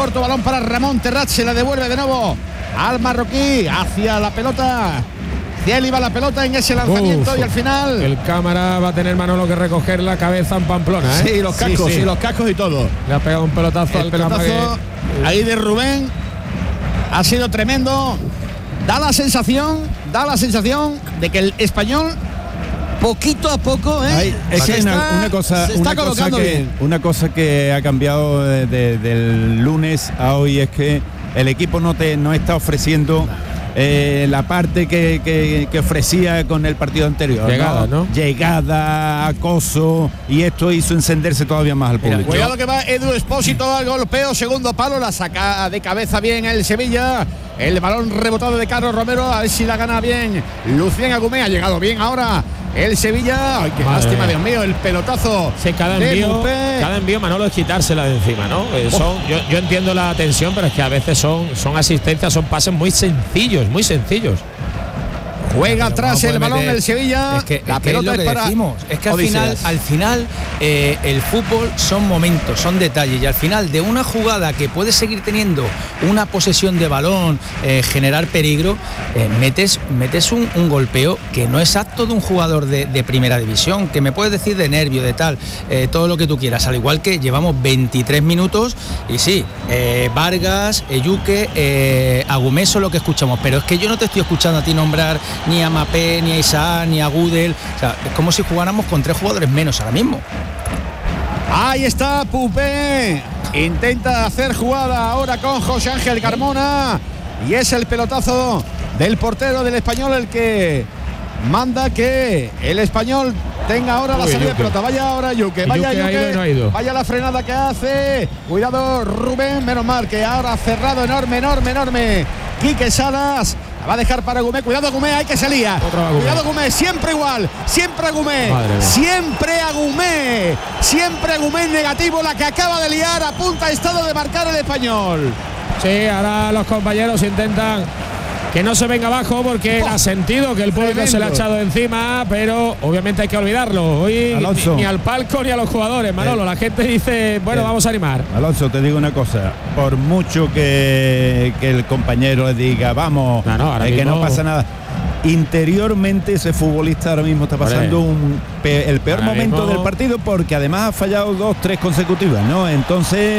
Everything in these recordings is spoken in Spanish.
corto, balón para Ramón Terrat, se la devuelve de nuevo al marroquí, hacia la pelota. Hacia él iba la pelota en ese lanzamiento y al final... El cámara va a tener Manolo que recoger la cabeza en Pamplona, ¿eh? Sí, los cascos, sí, los cascos y todo. Le ha pegado un pelotazo al pelotazo ahí de Rubén. Ha sido tremendo. Da la sensación de que el Español poquito a poco una cosa que ha cambiado del lunes a hoy es que el equipo no está ofreciendo la parte que ofrecía con el partido anterior. Llegada, acoso, y esto hizo encenderse todavía más al público. Cuidado que va Edu Expósito al golpeo, segundo palo, la saca de cabeza bien el Sevilla. El balón rebotado de Carlos Romero, a ver si la gana bien Lucien Agumé. Ha llegado bien ahora el Sevilla. Ay, qué lástima, Dios mío, el pelotazo. Sí, cada envío, Manolo, es quitársela de encima, ¿no? Yo entiendo la tensión, pero es que a veces son asistencias, son pases muy sencillos. Juega atrás el balón del Sevilla. La pelota es para... Es que al final el fútbol son momentos, son detalles, y al final de una jugada que puede seguir teniendo una posesión de balón, generar peligro, metes un golpeo que no es apto de un jugador de primera división, que me puedes decir de nervio, de tal, todo lo que tú quieras, al igual que llevamos 23 minutos y sí, Vargas, Eyuke, Agumé son lo que escuchamos, pero es que yo no te estoy escuchando a ti nombrar ni a Mapé, ni a Isaac, ni a Gudel. O sea, es como si jugáramos con 3 jugadores menos ahora mismo. Ahí está Pupé. Intenta hacer jugada ahora con José Ángel Carmona. Y es el pelotazo del portero del Español el que manda que el Español tenga ahora la salida de pelota. Vaya ahora Yuque, vaya Yuque, vaya la frenada que hace. Cuidado Rubén, menos mal que ahora ha cerrado enorme. Quique Salas. Va a dejar para Agumé, cuidado Agumé, hay que salir. Cuidado Agumé, siempre igual, siempre Agumé, siempre Agumé negativo, la que acaba de liar, a punta estado de marcar el Español. Sí, ahora los compañeros intentan que no se venga abajo porque ha sentido que el público se le ha echado encima, pero obviamente hay que olvidarlo. Hoy ni al palco ni a los jugadores, Manolo. La gente dice, bueno, vamos a animar. Alonso, te digo una cosa, por mucho que el compañero le diga, vamos, que no pasa nada, interiormente ese futbolista ahora mismo está pasando el peor momento del partido, porque además ha fallado 2-3 consecutivas, ¿no? Entonces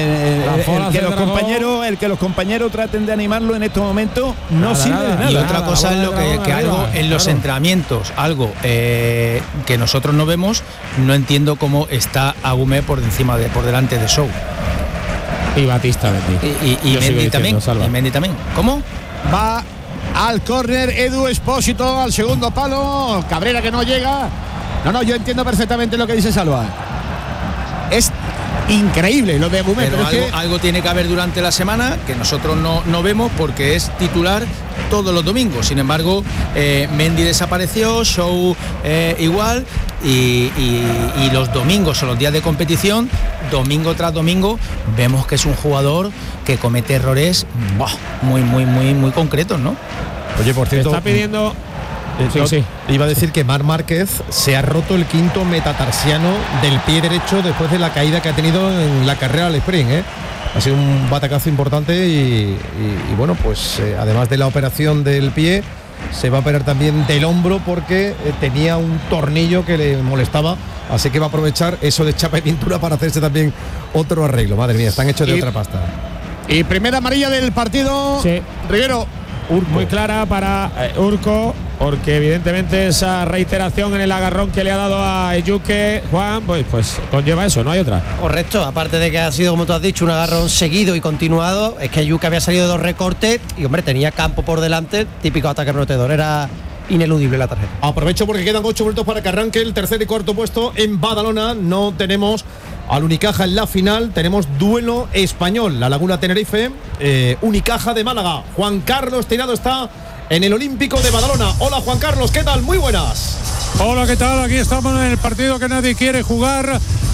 el que los compañeros traten de animarlo en estos momentos no sirve de nada. Y otra cosa es que algo en los entrenamientos, algo que nosotros no vemos, no entiendo cómo está Agumé por delante de Sou. Y Batista y Mendy también. ¿Cómo? Va al córner Edu Expósito, al segundo palo. Cabrera que no llega. No, yo entiendo perfectamente lo que dice Salva. Es increíble lo de Agumé. Pero algo tiene que haber durante la semana que nosotros no vemos, porque es titular todos los domingos. Sin embargo, Mendy desapareció, Show igual, y los domingos o los días de competición, domingo tras domingo, vemos que es un jugador que comete errores muy concretos, ¿no? Oye, por cierto, está pidiendo... Sí. Iba a decir que Marc Márquez se ha roto el quinto metatarsiano del pie derecho después de la caída que ha tenido en la carrera al sprint, Ha sido un batacazo importante y bueno, pues además de la operación del pie, se va a operar también del hombro porque tenía un tornillo que le molestaba, así que va a aprovechar eso de chapa y pintura para hacerse también otro arreglo. Madre mía, están hechos de otra pasta. Y primera amarilla del partido. Sí. Riguero. Muy clara para Urco, porque evidentemente esa reiteración en el agarrón que le ha dado a Eyuke, Juan, pues conlleva eso, no hay otra. Correcto, aparte de que ha sido, como tú has dicho, un agarrón seguido y continuado, es que Eyuke había salido de 2 recortes y, hombre, tenía campo por delante, típico ataque protegedor, era ineludible la tarjeta. Aprovecho porque quedan 8 minutos para que arranque el tercer y cuarto puesto en Badalona. No tenemos al Unicaja en la final, tenemos duelo español, La Laguna Tenerife, Unicaja de Málaga. Juan Carlos Tirado está en el Olímpico de Badalona. Hola Juan Carlos, ¿qué tal? Muy buenas. Hola, ¿qué tal? Aquí estamos en el partido que nadie quiere jugar.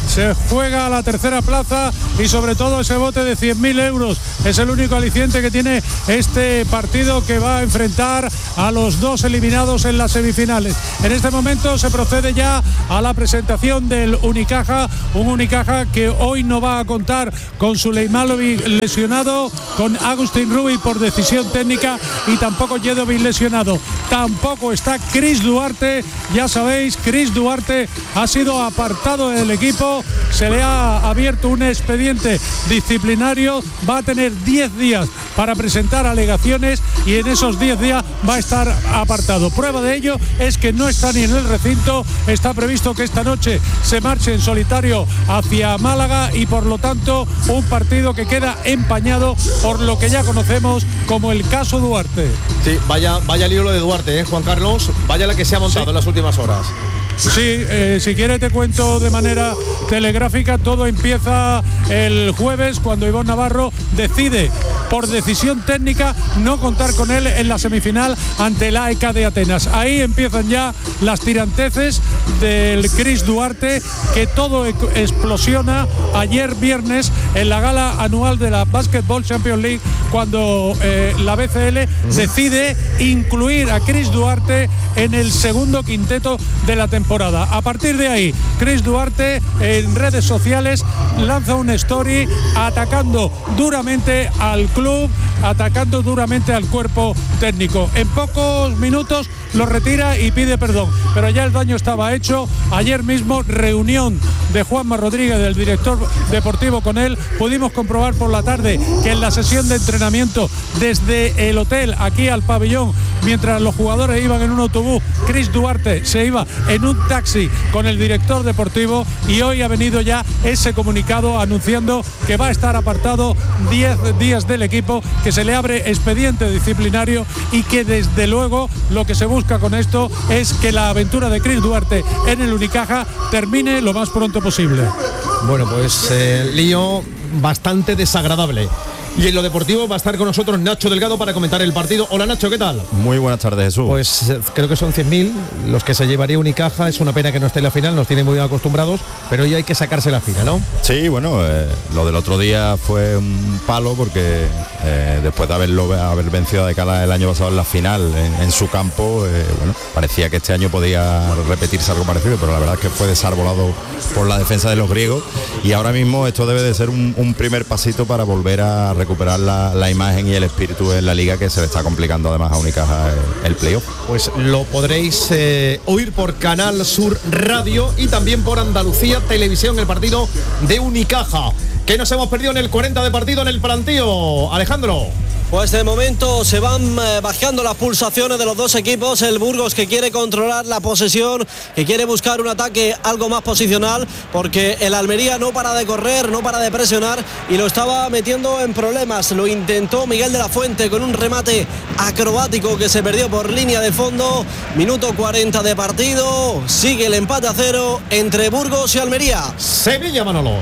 se juega a la tercera plaza y sobre todo ese bote de 100.000 euros. Es el único aliciente que tiene este partido, que va a enfrentar a los dos eliminados en las semifinales. En este momento se procede ya a la presentación del Unicaja, un Unicaja que hoy no va a contar con Sulejmanovic lesionado, con Agustín Rubí por decisión técnica y tampoco Jedovic lesionado. Tampoco está Chris Duarte, ya sabéis, Chris Duarte ha sido apartado del equipo, se le ha abierto un expediente disciplinario, va a tener 10 días para presentar alegaciones y en esos 10 días va a estar apartado. Prueba de ello es que no está ni en el recinto. Está previsto que esta noche se marche en solitario hacia Málaga y por lo tanto un partido que queda empañado por lo que ya conocemos como el caso Duarte. Sí, vaya lío lo de Duarte, Juan Carlos, vaya la que se ha montado en las últimas horas. Sí, si quieres te cuento de manera telegráfica. Todo empieza el jueves cuando Ivonne Navarro decide por decisión técnica no contar con él en la semifinal ante el AEK de Atenas. Ahí empiezan ya las tiranteces del Chris Duarte, que todo explosiona ayer viernes en la gala anual de la Basketball Champions League, cuando la BCL decide incluir a Chris Duarte en el segundo quinteto de la temporada. A partir de ahí, Chris Duarte en redes sociales lanza una story atacando duramente al club, atacando duramente al cuerpo técnico. En pocos minutos lo retira y pide perdón, pero ya el daño estaba hecho. Ayer mismo, reunión de Juanma Rodríguez, del director deportivo, con él. Pudimos comprobar por la tarde que en la sesión de entrenamiento desde el hotel aquí al pabellón, mientras los jugadores iban en un autobús, Chris Duarte se iba en un taxi con el director deportivo, y hoy ha venido ya ese comunicado anunciando que va a estar apartado 10 días del equipo, que se le abre expediente disciplinario y que desde luego lo que se busca con esto es que la aventura de Chris Duarte en el Unicaja termine lo más pronto posible. Bueno, pues lío bastante desagradable. Y en lo deportivo va a estar con nosotros Nacho Delgado para comentar el partido. Hola Nacho, ¿qué tal? Muy buenas tardes, Jesús. Pues creo que son 100.000 los que se llevaría Unicaja. Es una pena que no esté en la final, nos tiene muy acostumbrados, pero hoy hay que sacarse la fila, ¿no? Sí, bueno, lo del otro día fue un palo porque después de haber vencido a De Cala el año pasado en la final en su campo, bueno, parecía que este año podía repetirse algo parecido, pero la verdad es que fue desarbolado por la defensa de los griegos, y ahora mismo esto debe de ser un primer pasito para volver a recuperar la imagen y el espíritu en la liga, que se le está complicando además a Unicaja el playoff. Pues lo podréis oír por Canal Sur Radio y también por Andalucía Televisión, el partido de Unicaja. ¿Qué nos hemos perdido en el 40 de partido en el plantío, Alejandro? Pues de momento se van bajando las pulsaciones de los dos equipos. El Burgos, que quiere controlar la posesión, que quiere buscar un ataque algo más posicional, porque el Almería no para de correr, no para de presionar y lo estaba metiendo en problemas. Lo intentó Miguel de la Fuente con un remate acrobático que se perdió por línea de fondo. Minuto 40 de partido. Sigue el empate a 0 entre Burgos y Almería. Sevilla, Manolo.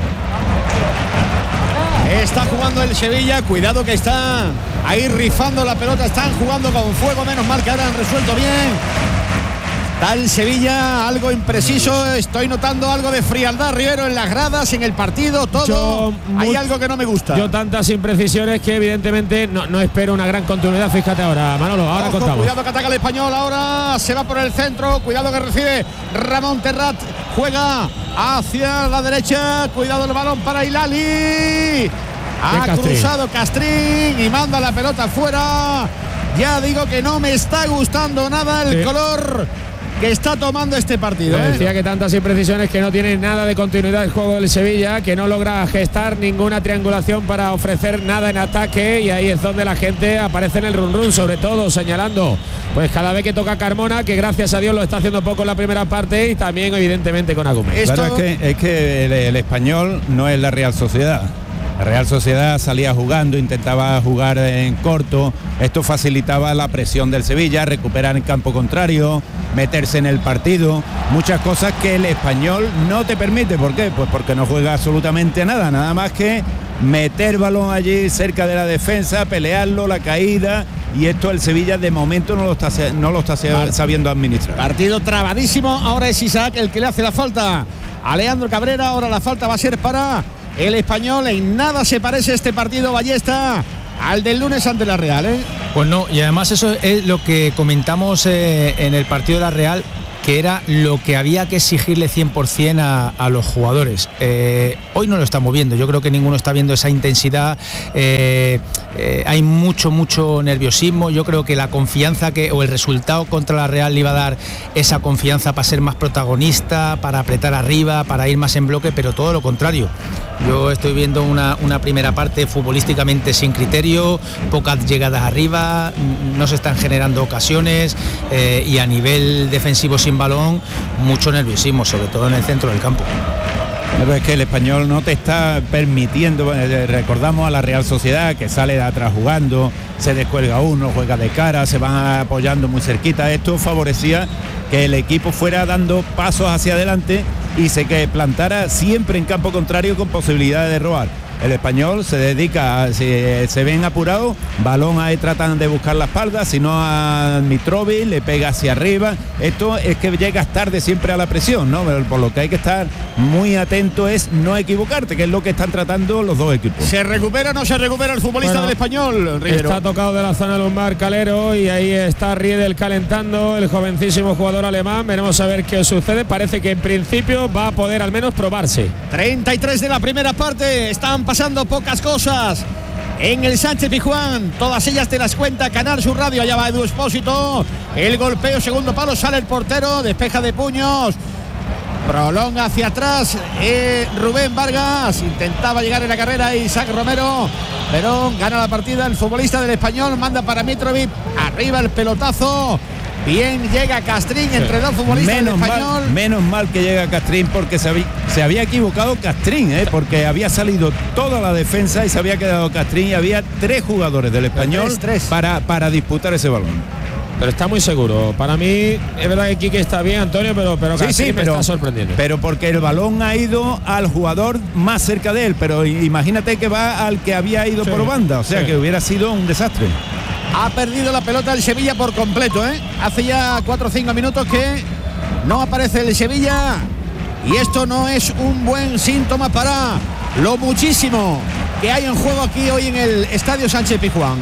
Está jugando el Sevilla, cuidado que está ahí rifando la pelota, están jugando con fuego, menos mal que ahora han resuelto bien. Está el Sevilla algo impreciso, estoy notando algo de frialdad, Rivero, en las gradas, en el partido, todo. Hay algo que no me gusta. Yo tantas imprecisiones que evidentemente no espero una gran continuidad. Fíjate ahora, Manolo, ahora ojo, contamos. Cuidado que ataca el Español, ahora se va por el centro, cuidado que recibe Ramón Terrat, juega hacia la derecha, cuidado el balón para Hilali. Ha cruzado Castrín y manda la pelota fuera. Ya digo que no me está gustando nada el color que está tomando este partido. Decía que tantas imprecisiones, que no tiene nada de continuidad el juego del Sevilla, que no logra gestar ninguna triangulación para ofrecer nada en ataque, y ahí es donde la gente aparece en el run, sobre todo señalando pues cada vez que toca Carmona, que gracias a Dios lo está haciendo poco en la primera parte, y también evidentemente con Agüe. Claro, es que el Español no es la Real Sociedad. La Real Sociedad salía jugando, intentaba jugar en corto, esto facilitaba la presión del Sevilla, recuperar en campo contrario, meterse en el partido, muchas cosas que el Español no te permite. ¿Por qué? Pues porque no juega absolutamente nada más que meter balón allí cerca de la defensa, pelearlo, la caída, y esto el Sevilla de momento no lo está sabiendo administrar. Partido trabadísimo, ahora es Isaac el que le hace la falta a Leandro Cabrera. Ahora la falta va a ser para el Español. En nada se parece este partido, Ballesta, al del lunes ante la Real, ¿eh? Pues no, y además eso es lo que comentamos en el partido de la Real, que era lo que había que exigirle 100% a los jugadores. Hoy no lo estamos viendo, yo creo que ninguno está viendo esa intensidad, hay mucho nerviosismo. Yo creo que la confianza o el resultado contra la Real le iba a dar esa confianza para ser más protagonista, para apretar arriba, para ir más en bloque, pero todo lo contrario. Yo estoy viendo una primera parte futbolísticamente sin criterio, pocas llegadas arriba, no se están generando ocasiones, y a nivel defensivo sin balón, mucho nerviosismo, sobre todo en el centro del campo. Pero es que el Español no te está permitiendo, recordamos a la Real Sociedad que sale de atrás jugando, se descuelga uno, juega de cara, se van apoyando muy cerquita. Esto favorecía que el equipo fuera dando pasos hacia adelante y se plantara siempre en campo contrario con posibilidades de robar. El Español se dedica, si se ven apurados, balón ahí tratan de buscar la espalda, si no a Mitrovic, le pega hacia arriba. Esto es que llegas tarde siempre a la presión, ¿no? Por lo que hay que estar muy atento es no equivocarte, que es lo que están tratando los dos equipos. ¿Se recupera o no se recupera el futbolista del Español, Rivero? Está tocado de la zona lumbar Calero y ahí está Riedel calentando, el jovencísimo jugador alemán. Veremos a ver qué sucede. Parece que en principio va a poder al menos probarse. 33 de la primera parte, están pasando pocas cosas en el Sánchez-Pizjuán, todas ellas te las cuenta Canal Sur Radio. Allá va Edu Expósito, el golpeo, segundo palo, sale el portero, despeja de puños, prolonga hacia atrás, Rubén Vargas intentaba llegar en la carrera, Isaac Romero, pero gana la partida el futbolista del Español, manda para Mitrovic, arriba el pelotazo. Bien llega Castrín entre dos futbolistas del Español. Menos mal que llega Castrín, porque se había equivocado Castrín, porque había salido toda la defensa y se había quedado Castrín y había 3 jugadores del Español para disputar ese balón. Pero está muy seguro. Para mí es verdad que Quique está bien, Antonio, pero Castrín me está sorprendiendo. Pero porque el balón ha ido al jugador más cerca de él, pero imagínate que va al que había ido por banda, o sea que hubiera sido un desastre. Ha perdido la pelota el Sevilla por completo, Hace ya 4 o 5 minutos que no aparece el Sevilla y esto no es un buen síntoma para lo muchísimo que hay en juego aquí hoy en el Estadio Sánchez-Pizjuán.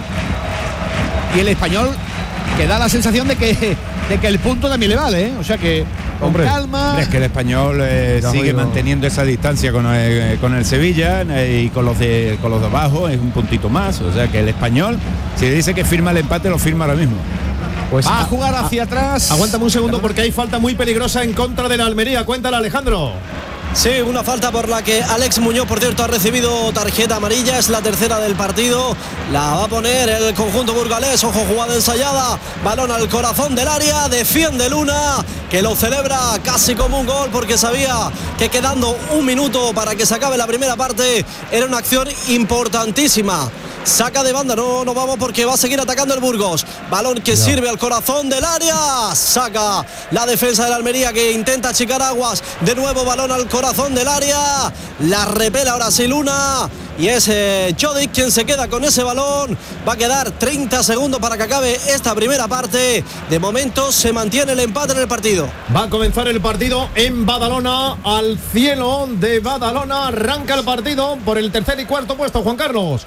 Y el Español que da la sensación de que el punto también le vale, o sea que con calma. Es que el Español sigue manteniendo esa distancia con el Sevilla y con los de abajo es un puntito más, o sea que el Español, si dice que firma el empate, lo firma ahora mismo. Pues va a jugar hacia atrás. Aguántame un segundo porque hay falta muy peligrosa en contra de la Almería. Cuéntale, Alejandro. Sí, una falta por la que Alex Muñoz, por cierto, ha recibido tarjeta amarilla, es la tercera del partido, la va a poner el conjunto burgalés. Ojo, jugada ensayada, balón al corazón del área, defiende Luna, que lo celebra casi como un gol porque sabía que quedando un minuto para que se acabe la primera parte era una acción importantísima. Saca de banda, no vamos porque va a seguir atacando el Burgos. Balón que sirve al corazón del área. Saca la defensa de la Almería que intenta achicar aguas. De nuevo balón al corazón del área. La repela ahora sí Luna. Y es Jodic quien se queda con ese balón. Va a quedar 30 segundos para que acabe esta primera parte. De momento se mantiene el empate en el partido. Va a comenzar el partido en Badalona. Al cielo de Badalona. Arranca el partido por el tercer y cuarto puesto, Juan Carlos.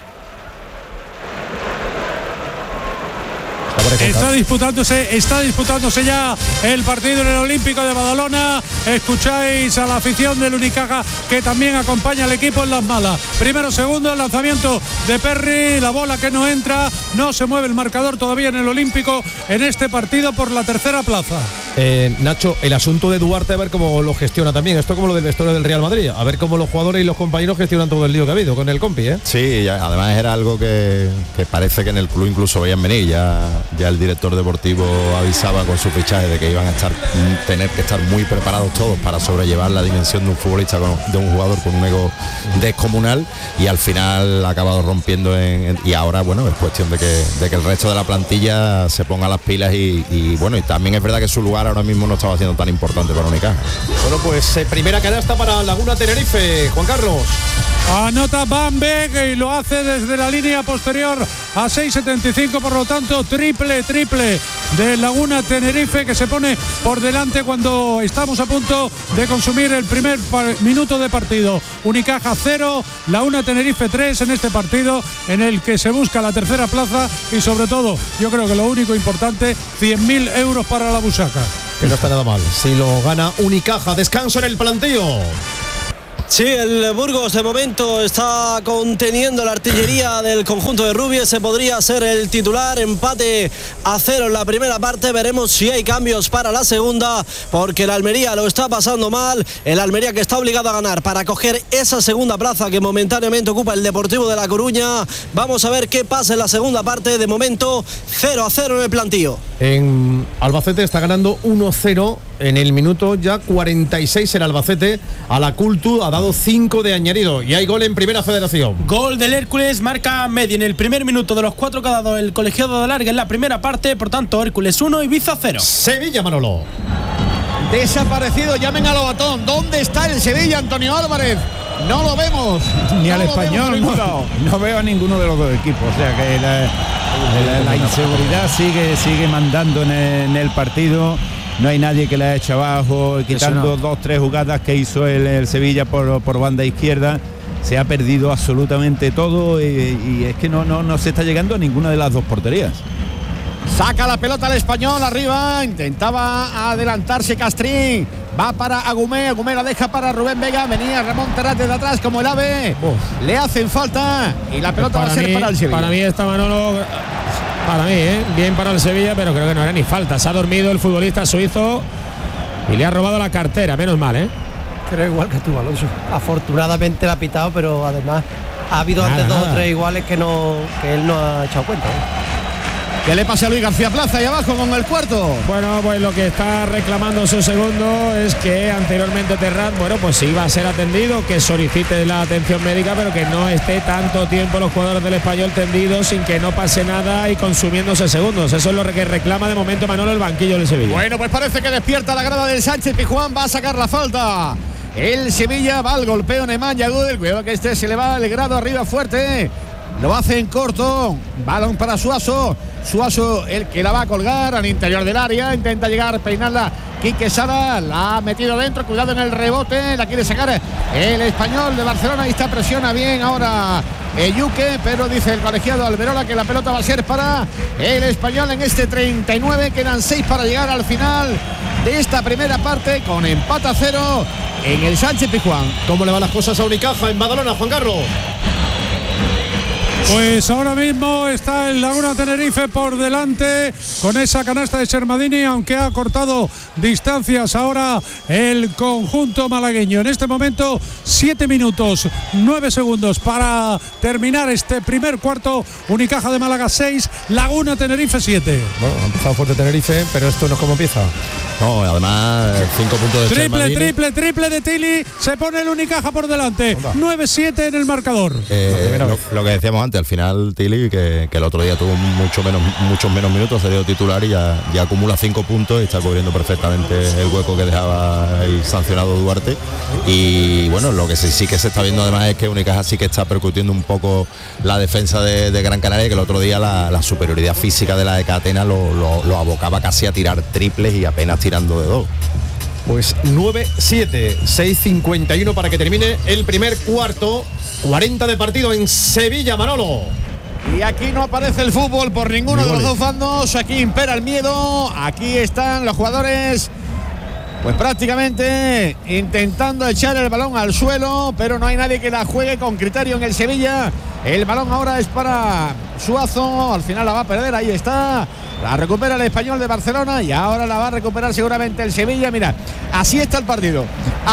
Está disputándose ya el partido en el Olímpico de Badalona. Escucháis a la afición del Unicaja que también acompaña al equipo en las malas. Primero, segundo, el lanzamiento de Perry, la bola que no entra, no se mueve el marcador todavía en el Olímpico en este partido por la tercera plaza. Nacho, el asunto de Duarte, a ver cómo lo gestiona también. Esto como lo del vestuario del Real Madrid, a ver cómo los jugadores y los compañeros gestionan todo el lío que ha habido con el compi, Sí, además era algo que parece que en el club incluso veían venir. Ya el director deportivo avisaba con su fichaje de que iban a tener que estar muy preparados todos para sobrellevar la dimensión de un futbolista, de un jugador con un ego descomunal, y al final ha acabado rompiendo y ahora bueno, es cuestión de que el resto de la plantilla se ponga las pilas y bueno, y también es verdad que su lugar ahora mismo no estaba siendo tan importante para Unicaja. Bueno, pues primera canasta para Laguna Tenerife, Juan Carlos. Anota Van Beek y lo hace desde la línea posterior a 6.75, por lo tanto triple de Laguna Tenerife, que se pone por delante cuando estamos a punto de consumir el primer minuto de partido. Unicaja 0, Laguna Tenerife 3 en este partido en el que se busca la tercera plaza y sobre todo, yo creo que lo único importante, 100.000 euros para la busaca. Que no está nada mal. Si lo gana Unicaja, descanso en el planteo. Sí, el Burgos de momento está conteniendo la artillería del conjunto de Rubí. Se podría ser el titular. Empate a 0 en la primera parte. Veremos si hay cambios para la segunda, porque el Almería lo está pasando mal. El Almería que está obligado a ganar para coger esa segunda plaza que momentáneamente ocupa el Deportivo de La Coruña. Vamos a ver qué pasa en la segunda parte. De momento 0-0 en el plantío. En Albacete está ganando 1-0 en el minuto ya 46 el Albacete. A la Cultu ha dado 5 de añadido y hay gol en Primera Federación. Gol del Hércules, marca Medi en el primer minuto de los 4 que ha dado el colegiado de Larga en la primera parte. Por tanto, Hércules 1, Ibiza 0. Sevilla, Manolo. Desaparecido, llamen a Lobatón. ¿Dónde está el Sevilla, Antonio Álvarez? No lo vemos. Ni al Español, no veo a ninguno de los dos equipos. O sea que la inseguridad sigue mandando en el partido. No hay nadie que le haya hecho abajo, quitando 2-3 jugadas que hizo el Sevilla por banda izquierda. Se ha perdido absolutamente todo y es que no se está llegando a ninguna de las dos porterías. Saca la pelota al Español arriba, intentaba adelantarse Castrín, va para Agumé, Agumé la deja para Rubén Vega, venía Ramón Terrat desde atrás como el ave, le hacen falta y la pelota va a ser para el Sevilla. Para mí está Manolo, para mí, bien para el Sevilla, pero creo que no era ni falta, se ha dormido el futbolista suizo y le ha robado la cartera, menos mal, Creo igual que tú, Alonso. Afortunadamente la ha pitado, pero además ha habido antes 2 o 3 iguales que él no ha echado cuenta. ¿Qué le pasa a Luis García Plaza ahí abajo con el cuarto? Bueno, pues lo que está reclamando su segundo es que anteriormente Terrat, pues iba a ser atendido, que solicite la atención médica, pero que no esté tanto tiempo los jugadores del Español tendidos sin que no pase nada y consumiéndose segundos. Eso es lo que reclama de momento Manolo el banquillo del Sevilla. Bueno, pues parece que despierta la grada del Sánchez Pizjuán, va a sacar la falta. El Sevilla va al golpeo Nemanja Gudel, cuidado que se le va el grado arriba fuerte. Lo hace en corto, balón para Suazo, el que la va a colgar al interior del área, intenta llegar, peinarla Quique Sara, la ha metido dentro, cuidado en el rebote, la quiere sacar el Español de Barcelona, y está presiona bien ahora Yuque, pero dice el colegiado Alberola que la pelota va a ser para el Español en este 39, quedan 6 para llegar al final de esta primera parte con empate a 0 en el Sánchez Pizjuán. ¿Cómo le van las cosas a Unicaja en Badalona, Juan Carlos? Pues ahora mismo está el Laguna Tenerife por delante con esa canasta de Sermadini, aunque ha cortado distancias ahora el conjunto malagueño. En este momento 7 minutos 9 segundos para terminar este primer cuarto. Unicaja de Málaga 6, Laguna Tenerife 7. Bueno, ha empezado fuerte Tenerife, pero esto no es como empieza. No, además 5 puntos de Sermadini. Triple de Tili, se pone el Unicaja por delante. 9-7 en el marcador. Lo que decíamos antes, al final Tili, que el otro día tuvo muchos menos minutos, se dio titular y ya acumula 5 puntos y está cubriendo perfectamente el hueco que dejaba el sancionado Duarte. Y bueno, lo que sí que se está viendo además es que Unicaja sí que está percutiendo un poco la defensa de Gran Canaria, que el otro día la superioridad física de la de Catena lo abocaba casi a tirar triples y apenas tirando de 2. Pues 9-7, 6:51 para que termine el primer cuarto. 40 de partido en Sevilla, Manolo. Y aquí no aparece el fútbol por ninguno de los dos bandos. Aquí impera el miedo. Aquí están los jugadores, pues prácticamente intentando echar el balón al suelo, pero no hay nadie que la juegue con criterio en el Sevilla. El balón ahora es para Suazo. Al final la va a perder. Ahí está. La recupera el Español de Barcelona y ahora la va a recuperar seguramente el Sevilla. Mira, así está el partido.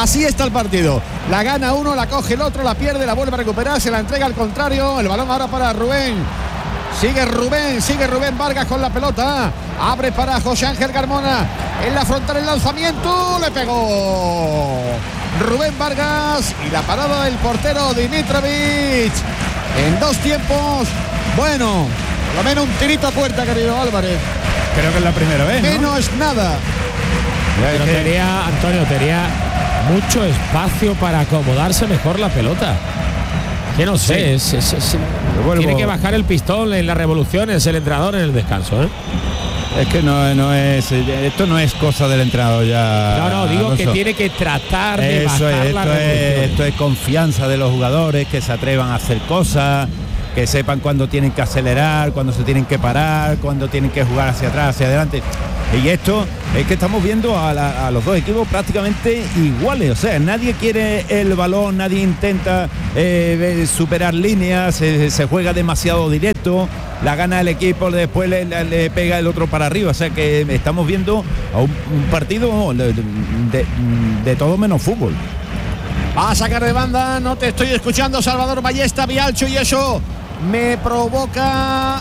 La gana uno, la coge el otro, la pierde, la vuelve a recuperar, se la entrega al contrario. El balón ahora para Rubén. Sigue Rubén Vargas con la pelota. Abre para José Ángel Carmona. En la frontal el lanzamiento. Le pegó Rubén Vargas. Y la parada del portero Dimitrovic. En 2 tiempos. Bueno, por lo menos un tirito a puerta, querido Álvarez. Creo que es la primera vez, ¿no? Menos nada. Pero tenía mucho espacio para acomodarse mejor la pelota. Que no sé, tiene que bajar el pistón en las revoluciones el entrenador en el descanso, Es que no es, esto no es cosa del entrenador ya. No, digo que tiene que tratar de bajar la revolución. Esto es confianza de los jugadores, que se atrevan a hacer cosas, que sepan cuándo tienen que acelerar, cuándo se tienen que parar, cuándo tienen que jugar hacia atrás, hacia adelante. Y esto es que estamos viendo a los dos equipos prácticamente iguales, o sea, nadie quiere el balón, nadie intenta superar líneas, se juega demasiado directo, la gana el equipo, después le pega el otro para arriba, o sea que estamos viendo a un partido de todo menos fútbol. Va a sacar de banda, no te estoy escuchando, Salvador Ballesta, Bialcho, y eso me provoca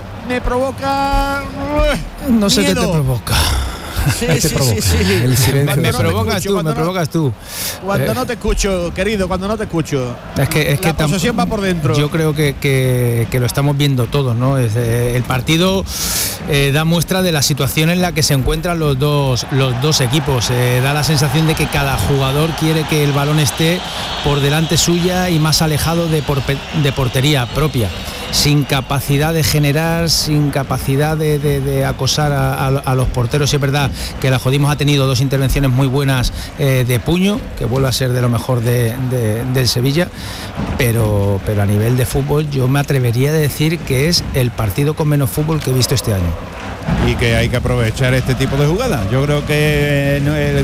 no sé miedo. qué te provoca. Sí. El silencio. Me provocas tú. Cuando no te escucho, querido, cuando no te escucho. Es que la posesión va por dentro. Yo creo que lo estamos viendo todos, ¿no? El partido da muestra de la situación en la que se encuentran los dos equipos. Da la sensación de que cada jugador quiere que el balón esté por delante suya y más alejado de portería propia, sin capacidad de generar, sin capacidad de acosar a los porteros. Es verdad que la Jodimos ha tenido 2 intervenciones muy buenas de puño, que vuelve a ser de lo mejor del Sevilla, pero a nivel de fútbol yo me atrevería a decir que es el partido con menos fútbol que he visto este año. Y que hay que aprovechar este tipo de jugadas. Yo creo que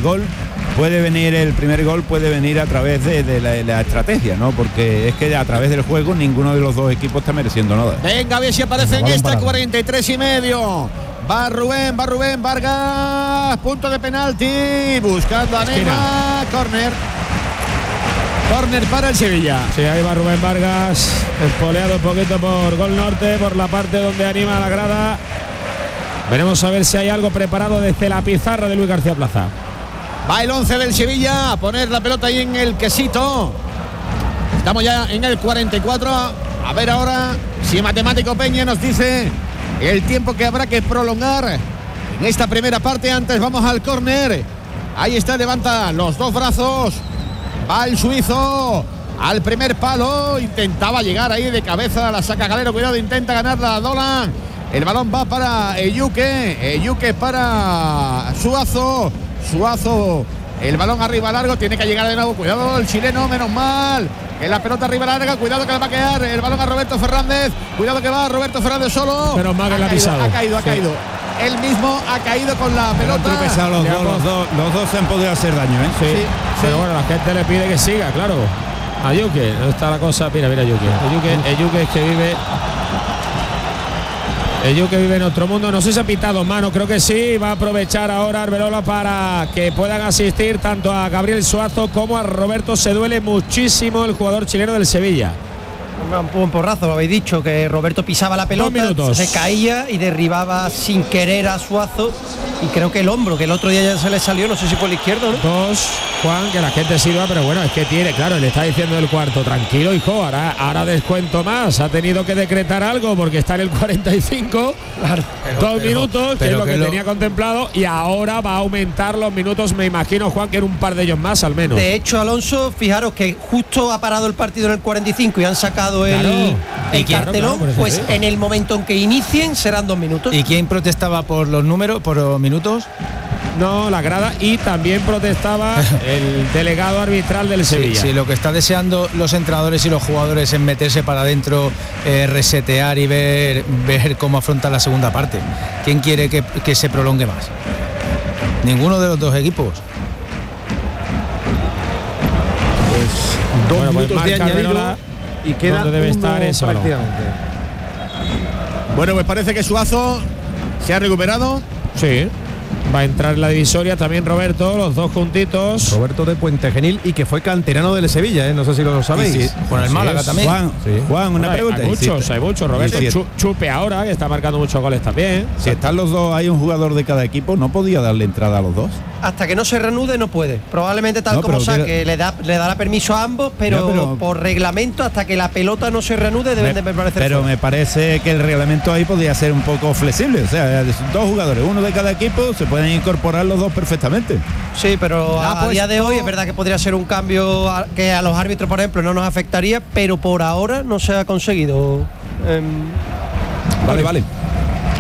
el primer gol puede venir a través de la estrategia, ¿no? Porque es que a través del juego ninguno de los dos equipos está mereciendo nada. Venga, a ver si aparece en esta 43,5. Va Rubén Vargas, punto de penalti, buscando a Neymar, córner para el Sevilla. Sí, ahí va Rubén Vargas, espoleado un poquito por Gol Norte, por la parte donde anima a la grada. Veremos a ver si hay algo preparado desde la pizarra de Luis García Plaza. Va el 11 del Sevilla a poner la pelota ahí en el quesito. Estamos ya en el 44. A ver ahora si Matemático Peña nos dice el tiempo que habrá que prolongar en esta primera parte. Antes vamos al córner. Ahí está, levanta los dos brazos. Va el suizo al primer palo. Intentaba llegar ahí de cabeza. La saca Galero. Cuidado, intenta ganarla Dolan. El balón va para Eyuque para Suazo, el balón arriba largo, tiene que llegar de nuevo, cuidado el chileno, menos mal, que la pelota arriba larga, cuidado que le va a quedar el balón a Roberto Fernández, cuidado que va Roberto Fernández solo. Pero más que la ha pisado. Ha caído. Él mismo ha caído con la pelota. Los dos se han podido hacer daño, ¿eh? Sí. Pero bueno, la gente le pide que siga, claro. A Eyuque, no está la cosa, mira Eyuque. Eyuque es que vive... Eyuque vive en otro mundo. No sé si ha pitado mano, creo que sí. Va a aprovechar ahora Arbelola para que puedan asistir tanto a Gabriel Suazo como a Roberto. Se duele muchísimo el jugador chileno del Sevilla. Un porrazo, lo habéis dicho, que Roberto pisaba la pelota, se caía y derribaba sin querer a Suazo, y creo que el hombro, que el otro día ya se le salió, no sé si por la izquierda, ¿no? Dos, Juan, que la gente sirva, pero bueno, es que tiene, claro, le está diciendo el cuarto, tranquilo hijo, ahora descuento más, ha tenido que decretar algo porque está en el 45, claro, 2 minutos, que es lo que tenía contemplado, y ahora va a aumentar los minutos, me imagino, Juan, que en un par de ellos más al menos. De hecho, Alonso, fijaros que justo ha parado el partido en el 45 y han sacado el cartelón, pues en el momento en que inicien serán 2 minutos. ¿Y quién protestaba por los números, por los minutos? No, la grada, y también protestaba el delegado arbitral del Sevilla. Sí, lo que está deseando los entrenadores y los jugadores es meterse para adentro, resetear y ver cómo afronta la segunda parte. ¿Quién quiere que se prolongue más? Ninguno de los dos equipos. Pues 2 minutos de añadido y queda donde debe estar eso prácticamente. Bueno, pues parece que Suazo se ha recuperado. Sí. Va a entrar en la divisoria también Roberto, los dos juntitos. Roberto de Puente Genil, y que fue canterano del Sevilla, no sé si lo sabéis. Sí. Con el Málaga también. Juan, una pregunta. Hay muchos. Roberto Chupe ahora, que está marcando muchos goles también. Si están los dos, hay un jugador de cada equipo, ¿no podía darle entrada a los dos? Hasta que no se reanude no puede. Probablemente como saque le dará permiso a ambos, pero por reglamento, hasta que la pelota no se reanude deben de permanecer. Pero me parece que el reglamento ahí podría ser un poco flexible. O sea, 2 jugadores, uno de cada equipo, se pueden incorporar los dos perfectamente. Sí, pero a día de hoy es verdad que podría ser un cambio que a los árbitros, por ejemplo, no nos afectaría, pero por ahora no se ha conseguido. Vale.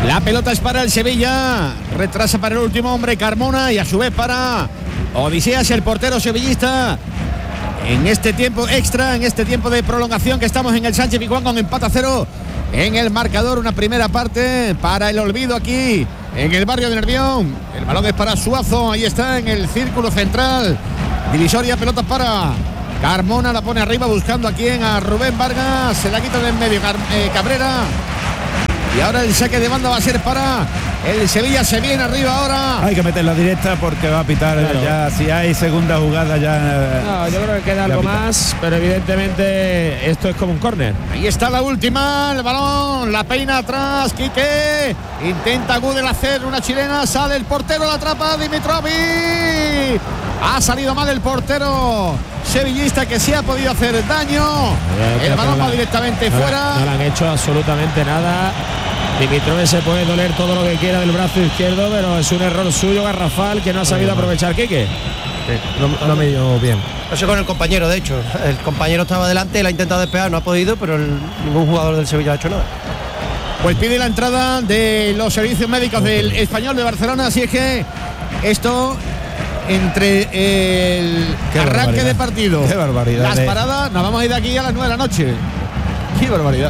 La pelota es para el Sevilla. Retrasa para el último hombre Carmona y a su vez para Odiseas, el portero sevillista. En este tiempo extra, en este tiempo de prolongación que estamos en el Sánchez-Pizjuán con empate a 0 en el marcador. Una primera parte para el olvido aquí en el barrio de Nervión. El balón es para Suazo, ahí está en el círculo central. Divisoria, pelota para Carmona, la pone arriba buscando a quién, a Rubén Vargas, se la quita de en medio Cabrera. Y ahora el saque de banda va a ser para el Sevilla, se viene arriba ahora. Hay que meterla directa porque va a pitar ya, si hay segunda jugada ya. No, yo creo que queda algo más, pero evidentemente esto es como un córner. Ahí está la última, el balón, la peina atrás, Quique. Intenta Gudel hacer una chilena, sale el portero, la atrapa Dimitrovic. Ha salido mal el portero sevillista que sí ha podido hacer daño. El balón va directamente fuera. No le han hecho absolutamente nada. Dimitrovic se puede doler todo lo que quiera del brazo izquierdo, pero es un error suyo garrafal que no ha sabido aprovechar Quique. No me dio bien. No sé con el compañero, de hecho. El compañero estaba delante, él ha intentado despegar, no ha podido, pero ningún jugador del Sevilla ha hecho nada. Pues pide la entrada de los servicios médicos del Español de Barcelona, así es que esto entre el arranque de partido, qué barbaridad, las paradas, nos vamos a ir de aquí a las 9 de la noche. Qué barbaridad.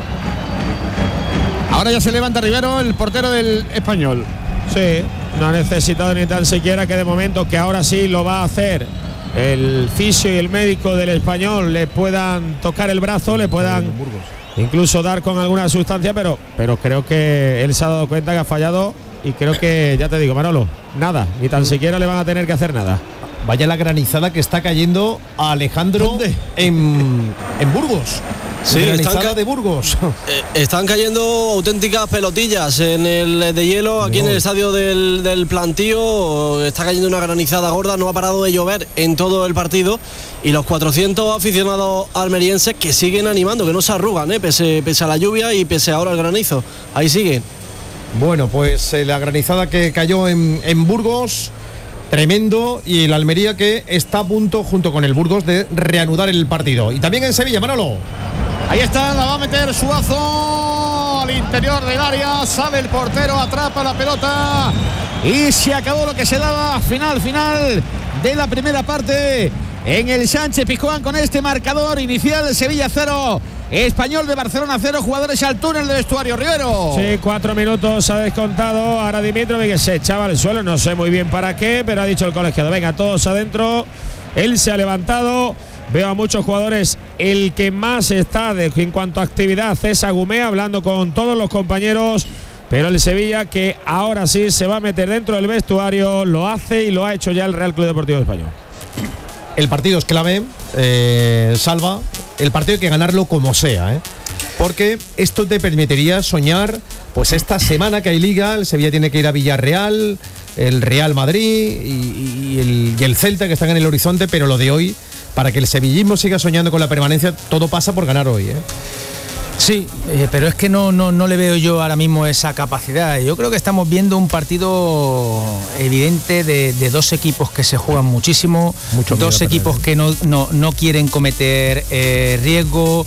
Ahora ya se levanta Rivero, el portero del Español. Sí, no ha necesitado ni tan siquiera que de momento, que ahora sí lo va a hacer, el fisio y el médico del Español le puedan tocar el brazo, le puedan incluso dar con alguna sustancia, pero creo que él se ha dado cuenta que ha fallado y creo que, ya te digo, Manolo, nada, ni tan siquiera le van a tener que hacer nada. Vaya la granizada que está cayendo a Alejandro en Burgos. Sí, de Burgos. Están cayendo auténticas pelotillas en el de hielo aquí en el estadio del Plantío. Está cayendo una granizada gorda, no ha parado de llover en todo el partido y los 400 aficionados almerienses que siguen animando, que no se arrugan, pese a la lluvia y pese ahora el granizo. Ahí siguen. Bueno, pues la granizada que cayó en Burgos, tremendo, y el Almería que está a punto, junto con el Burgos, de reanudar el partido. Y también en Sevilla, Manolo. Ahí está, la va a meter Suazo al interior del área, sale el portero, atrapa la pelota y se acabó lo que se daba. Final de la primera parte en el Sánchez-Pizjuán con este marcador inicial: Sevilla 0, Español de Barcelona 0, jugadores al túnel de vestuario. Rivero. Sí, 4 minutos ha descontado. Ahora Dimitrovic que se echaba al suelo, no sé muy bien para qué, pero ha dicho el colegiado: venga, todos adentro. Él se ha levantado. Veo a muchos jugadores. El que más está en cuanto a actividad es Agumé, hablando con todos los compañeros. Pero el Sevilla, que ahora sí se va a meter dentro del vestuario, lo hace y lo ha hecho ya el Real Club Deportivo Español. El partido es clave, Salva. El partido hay que ganarlo como sea, porque esto te permitiría soñar, pues esta semana que hay Liga, el Sevilla tiene que ir a Villarreal, el Real Madrid y el Celta, que están en el horizonte, pero lo de hoy, para que el sevillismo siga soñando con la permanencia, todo pasa por ganar hoy, Sí, pero es que no le veo yo ahora mismo esa capacidad. Yo creo que estamos viendo un partido evidente de dos equipos que se juegan muchísimo, dos equipos que no quieren cometer riesgo,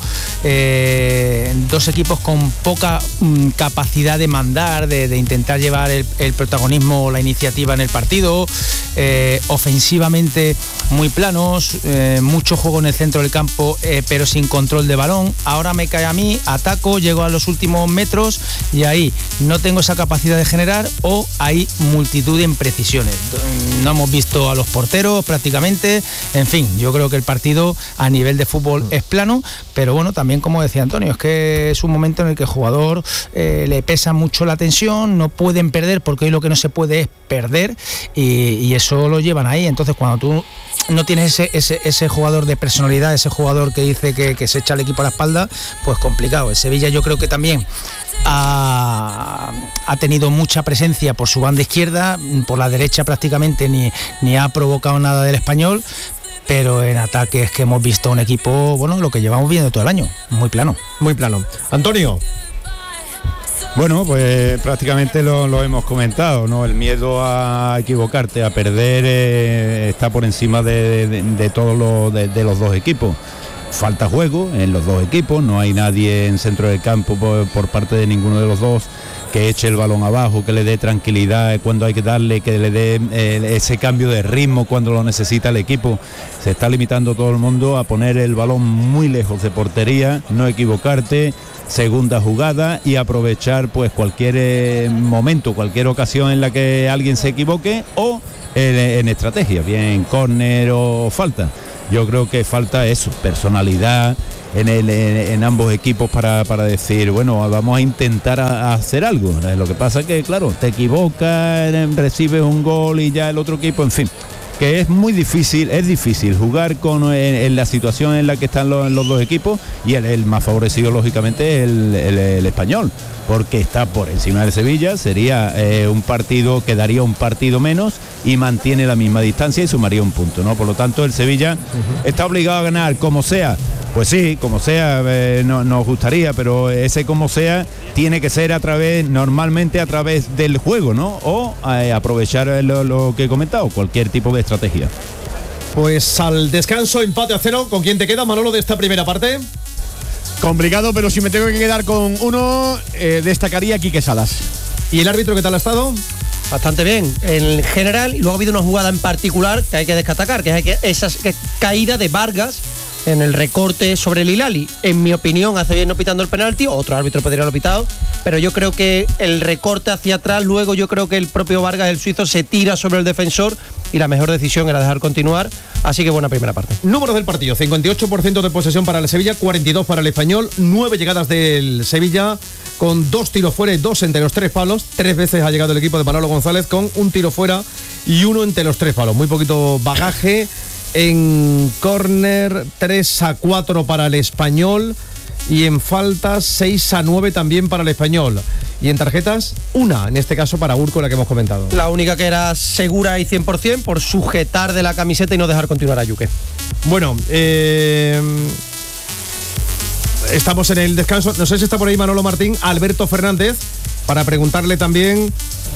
dos equipos con poca capacidad de mandar, de intentar llevar el protagonismo o la iniciativa en el partido, ofensivamente muy planos, mucho juego en el centro del campo, pero sin control de balón. Ahora me cae a mí, ataco, llego a los últimos metros y ahí no tengo esa capacidad de generar, o hay multitud de imprecisiones. No hemos visto a los porteros prácticamente. En fin, yo creo que el partido a nivel de fútbol es plano, pero bueno, también como decía Antonio, es que es un momento en el que el jugador le pesa mucho la tensión, no pueden perder porque hoy lo que no se puede es perder y eso lo llevan ahí. Entonces cuando tú no tienes ese jugador de personalidad, ese jugador que dice que se echa el equipo a la espalda, pues complicado. El Sevilla yo creo que también ha tenido mucha presencia por su banda izquierda, por la derecha prácticamente ni ha provocado nada del Español, pero en ataque es que hemos visto un equipo, bueno, lo que llevamos viendo todo el año, muy plano. Muy plano. Antonio. Bueno, pues prácticamente lo hemos comentado, ¿no? El miedo a equivocarte, a perder, está por encima de todos los dos equipos. Falta juego en los dos equipos, no hay nadie en centro del campo por parte de ninguno de los dos que eche el balón abajo, que le dé tranquilidad cuando hay que darle, que le dé ese cambio de ritmo cuando lo necesita el equipo. Se está limitando todo el mundo a poner el balón muy lejos de portería, no equivocarte, segunda jugada y aprovechar pues cualquier momento, cualquier ocasión en la que alguien se equivoque o en estrategia, bien córner o falta. Yo creo que falta eso, personalidad en ambos equipos para decir, bueno, vamos a intentar hacer algo. Lo que pasa es que, claro, te equivocas, recibes un gol y ya el otro equipo, en fin, que es muy difícil, es difícil jugar en la situación en la que están los dos equipos, y el más favorecido lógicamente es el Español, porque está por encima del Sevilla. Sería un partido que daría un partido menos y mantiene la misma distancia y sumaría un punto, ¿no? Por lo tanto, el Sevilla está obligado a ganar como sea. Pues sí, como sea, nos gustaría, pero ese como sea tiene que ser normalmente a través del juego, ¿no? O aprovechar lo que he comentado, cualquier tipo de estrategia. Pues al descanso, empate a 0. ¿Con quién te queda, Manolo, de esta primera parte? Complicado, pero si me tengo que quedar con uno, destacaría a Quique Salas. ¿Y el árbitro qué tal ha estado? Bastante bien, en general, y luego ha habido una jugada en particular que hay que destacar, que es esa caída de Vargas en el recorte sobre el Hilali. En mi opinión, hace bien no pitando el penalti, otro árbitro podría haberlo pitado, pero yo creo que el recorte hacia atrás, luego yo creo que el propio Vargas, el suizo, se tira sobre el defensor y la mejor decisión era dejar continuar, así que buena primera parte. Números del partido: 58% de posesión para el Sevilla, 42 para el Español, 9 llegadas del Sevilla, con 2 tiros fuera y 2 entre los 3 palos. 3 veces ha llegado el equipo de Manolo González con 1 tiro fuera y 1 entre los 3 palos. Muy poquito bagaje. En córner 3-4 para el Español, y en faltas 6-9 también para el Español. Y en tarjetas, 1, en este caso para Urco, la que hemos comentado. La única que era segura y 100% por sujetar de la camiseta y no dejar continuar a Yuque. Bueno, estamos en el descanso. No sé si está por ahí Manolo Martín, Alberto Fernández, para preguntarle también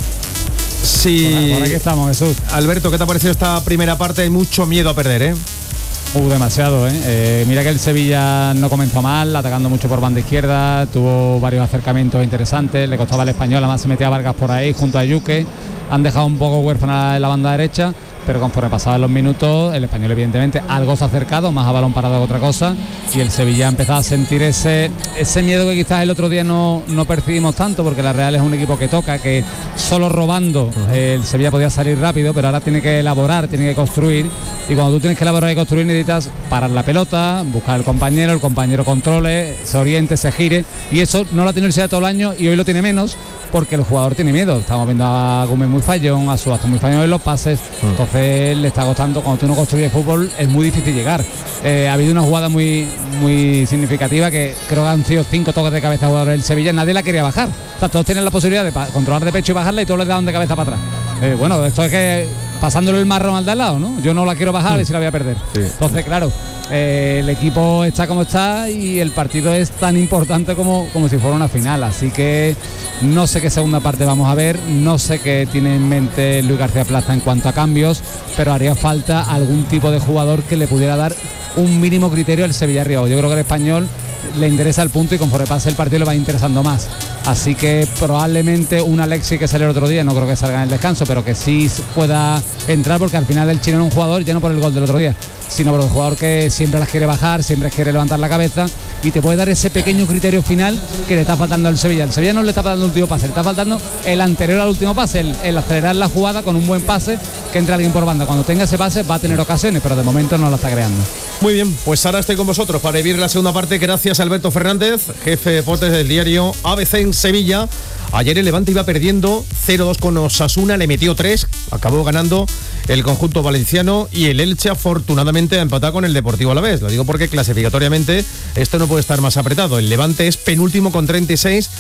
si... Por aquí estamos, Jesús. Alberto, ¿qué te ha parecido esta primera parte? Hay mucho miedo a perder, ¿eh? Demasiado, ¿eh? Mira que el Sevilla no comenzó mal, atacando mucho por banda izquierda, tuvo varios acercamientos interesantes, le costaba al Español, además se metía Vargas por ahí junto a Yuque, han dejado un poco huérfana en la banda derecha, pero conforme pasaban los minutos, el Español evidentemente algo se ha acercado, más a balón parado que otra cosa, y el Sevilla ha empezado a sentir ese miedo que quizás el otro día no percibimos tanto, porque la Real es un equipo que toca, que solo robando el Sevilla podía salir rápido, pero ahora tiene que elaborar, tiene que construir, y cuando tú tienes que elaborar y construir necesitas parar la pelota, buscar al compañero, el compañero controle, se oriente, se gire, y eso no lo ha tenido el Sevilla todo el año y hoy lo tiene menos, porque el jugador tiene miedo. Estamos viendo a Gómez muy fallón, a Suazo muy fallón en los pases, entonces le está costando. Cuando tú no construyes fútbol es muy difícil llegar. Ha habido una jugada muy significativa, que creo que han sido 5 toques de cabeza a jugadores del Sevilla, nadie la quería bajar. O sea, todos tienen la posibilidad de controlar de pecho y bajarla, y todos le dan de cabeza para atrás. Bueno, esto es que pasándole el marrón al de al lado, ¿no? Yo no la quiero bajar y si la voy a perder. Sí. Entonces, claro, el equipo está como está y el partido es tan importante como si fuera una final. Así que no sé qué segunda parte vamos a ver, no sé qué tiene en mente Luis García Plaza en cuanto a cambios, pero haría falta algún tipo de jugador que le pudiera dar un mínimo criterio al Sevilla Río. Yo creo que el Español le interesa el punto y conforme pase el partido le va interesando más. Así que probablemente un Alexis que salió el otro día, no creo que salga en el descanso, pero que sí pueda entrar, porque al final el chileno es un jugador, ya no por el gol del otro día, sino por un jugador que siempre las quiere bajar, siempre quiere levantar la cabeza y te puede dar ese pequeño criterio final que le está faltando al Sevilla. El Sevilla no le está faltando el último pase, le está faltando el anterior al último pase, el acelerar la jugada con un buen pase, que entre alguien por banda. Cuando tenga ese pase va a tener ocasiones, pero de momento no la está creando. Muy bien, pues ahora estoy con vosotros para vivir la segunda parte. Gracias a Alberto Fernández, jefe de deportes del diario ABC en Sevilla. Ayer el Levante iba perdiendo 0-2 con Osasuna, le metió 3, acabó ganando el conjunto valenciano, y el Elche afortunadamente ha empatado con el Deportivo Alavés. Lo digo porque clasificatoriamente esto no puede estar más apretado. El Levante es penúltimo con 36,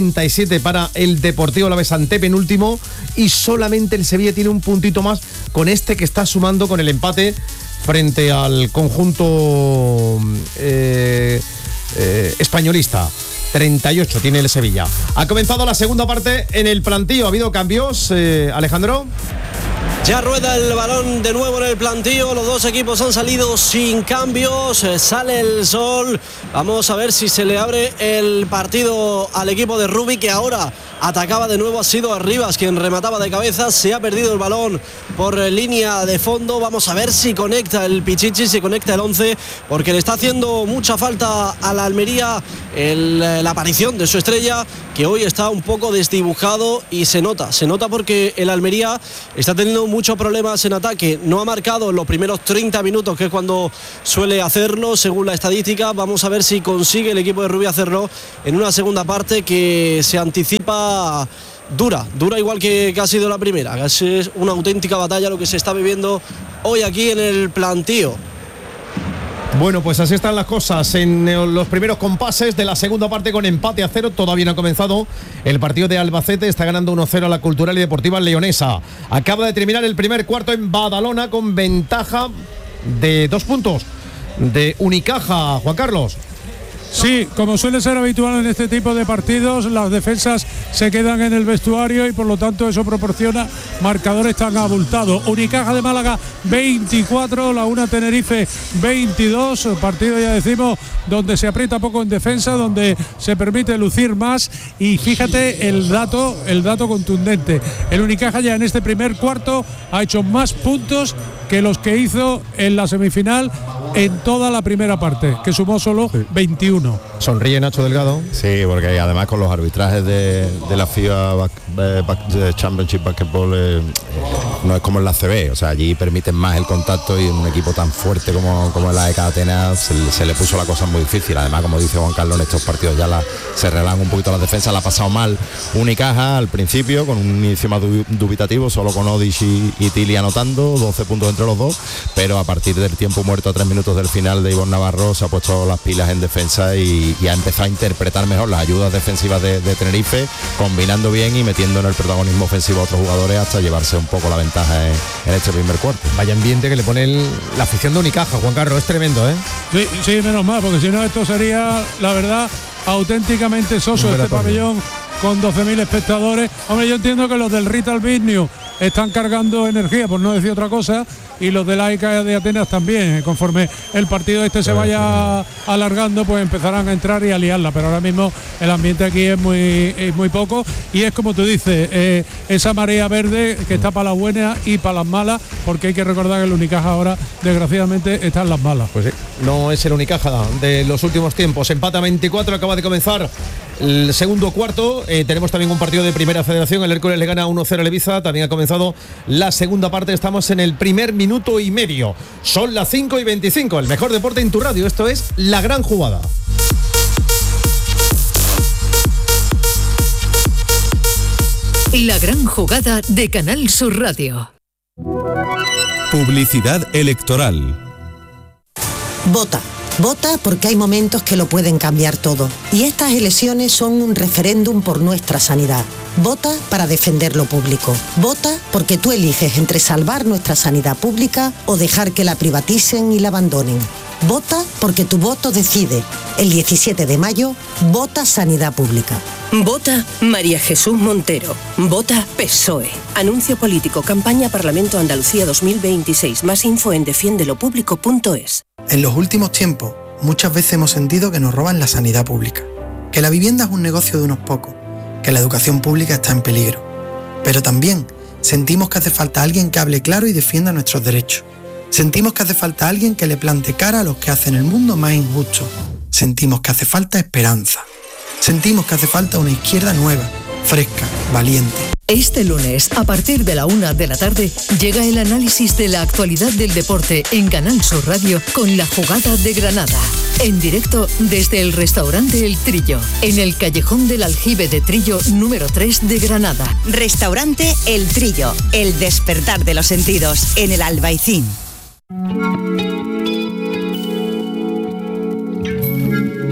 37 para el Deportivo Alavés antepenúltimo, y solamente el Sevilla tiene un puntito más con este que está sumando con el empate frente al conjunto españolista. 38 tiene el Sevilla. Ha comenzado la segunda parte en el plantío. ¿Ha habido cambios, Alejandro? Ya rueda el balón de nuevo en el plantío. Los dos equipos han salido sin cambios. Sale el sol. Vamos a ver si se le abre el partido al equipo de Rubi, que ahora atacaba de nuevo, ha sido Arribas quien remataba de cabeza, se ha perdido el balón por línea de fondo. Vamos a ver si conecta el Pichichi, si conecta el 11, porque le está haciendo mucha falta a la Almería la aparición de su estrella, que hoy está un poco desdibujado, y se nota porque el Almería está teniendo muchos problemas en ataque. No ha marcado en los primeros 30 minutos, que es cuando suele hacerlo según la estadística. Vamos a ver si consigue el equipo de Rubí hacerlo en una segunda parte que se anticipa dura igual que ha sido la primera. Es una auténtica batalla lo que se está viviendo hoy aquí en el Plantío. Bueno, pues así están las cosas en los primeros compases de la segunda parte, con empate a 0. Todavía no ha comenzado el partido de Albacete. Está ganando 1-0 a la Cultural y Deportiva Leonesa. Acaba de terminar el primer cuarto en Badalona con ventaja de 2 puntos de Unicaja. Juan Carlos. Sí, como suele ser habitual en este tipo de partidos, las defensas se quedan en el vestuario y por lo tanto eso proporciona marcadores tan abultados. Unicaja de Málaga 24, la Una Tenerife 22, partido ya decimos donde se aprieta poco en defensa, donde se permite lucir más, y fíjate el dato contundente. El Unicaja ya en este primer cuarto ha hecho más puntos que los que hizo en la semifinal en toda la primera parte, que sumó solo 21. Sonríe Nacho Delgado. Sí, porque además con los arbitrajes de la FIBA Championship Basketball no es como en la CB, o sea, allí permiten más el contacto, y en un equipo tan fuerte como la ECA Atenas se le puso la cosa muy difícil. Además, como dice Juan Carlos, en estos partidos ya se relajan un poquito las defensas. La ha pasado mal Unicaja al principio, con un inicio más dubitativo, solo con Odic y Tili anotando, 12 puntos entre los dos, pero a partir del tiempo muerto a 3 minutos del final de Ivonne Navarro se ha puesto las pilas en defensa y ha empezado a interpretar mejor las ayudas defensivas de Tenerife, combinando bien y metiendo en el protagonismo ofensivo a otros jugadores hasta llevarse un poco la ventaja en este primer cuarto. Vaya ambiente que le pone la afición de Unicaja, Juan Carlos, es tremendo, ¿eh? Sí, menos mal, porque si no esto sería, la verdad, auténticamente soso, este pabellón con 12.000 espectadores. Hombre, yo entiendo que los del Rital Vilnius están cargando energía, por no decir otra cosa, y los de la ECA de Atenas también. Conforme el partido se vaya alargando, pues empezarán a entrar y a liarla, pero ahora mismo el ambiente aquí es muy poco, y es como tú dices, esa marea verde que está para las buenas y para las malas, porque hay que recordar que el Unicaja ahora desgraciadamente está en las malas. Pues sí, no es el Unicaja de los últimos tiempos. Empata 24, acaba de comenzar el segundo cuarto. Tenemos también un partido de Primera Federación. El Hércules le gana 1-0 al Ibiza. También ha comenzado la segunda parte. Estamos en el primer minuto y medio. Son las 5:25. El mejor deporte en tu radio. Esto es La Gran Jugada. La Gran Jugada de Canal Sur Radio. Publicidad electoral. Vota. Vota porque hay momentos que lo pueden cambiar todo. Y estas elecciones son un referéndum por nuestra sanidad. Vota para defender lo público. Vota porque tú eliges entre salvar nuestra sanidad pública o dejar que la privaticen y la abandonen. Vota porque tu voto decide. El 17 de mayo, vota Sanidad Pública. Vota María Jesús Montero. Vota PSOE. Anuncio político. Campaña Parlamento Andalucía 2026. Más info en defiendelopublico.es. En los últimos tiempos, muchas veces hemos sentido que nos roban la sanidad pública, que la vivienda es un negocio de unos pocos, que la educación pública está en peligro. Pero también sentimos que hace falta alguien que hable claro y defienda nuestros derechos. Sentimos que hace falta alguien que le plante cara a los que hacen el mundo más injusto. Sentimos que hace falta esperanza. Sentimos que hace falta una izquierda nueva, fresca, valiente. Este lunes, a partir de la 1 de la tarde, llega el análisis de la actualidad del deporte en Canal Sur Radio con La Jugada de Granada. En directo desde el restaurante El Trillo, en el callejón del Aljibe de Trillo número 3 de Granada. Restaurante El Trillo, el despertar de los sentidos, en el Albaicín.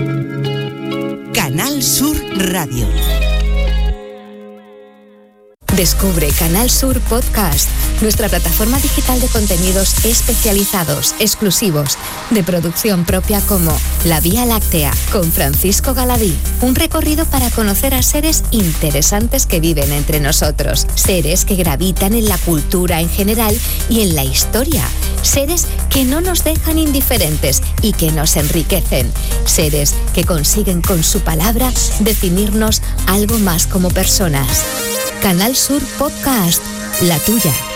Canal Sur Radio. Descubre Canal Sur Podcast, nuestra plataforma digital de contenidos especializados, exclusivos, de producción propia como La Vía Láctea, con Francisco Galadí. Un recorrido para conocer a seres interesantes que viven entre nosotros, seres que gravitan en la cultura en general y en la historia, seres que no nos dejan indiferentes y que nos enriquecen, seres que consiguen con su palabra definirnos algo más como personas. Canal Sur Podcast, la tuya.